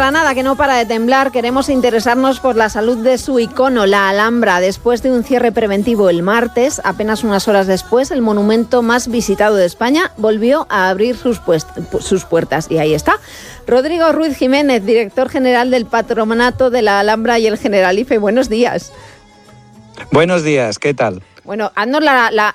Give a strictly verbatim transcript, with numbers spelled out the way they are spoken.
Granada, que no para de temblar, queremos interesarnos por la salud de su icono, la Alhambra. Después de un cierre preventivo el martes, apenas unas horas después, el monumento más visitado de España volvió a abrir sus, pues, sus puertas. Y ahí está. Rodrigo Ruiz Jiménez, director general del Patronato de la Alhambra y el Generalife. Buenos días. Buenos días, ¿qué tal? Bueno, haznos la, la,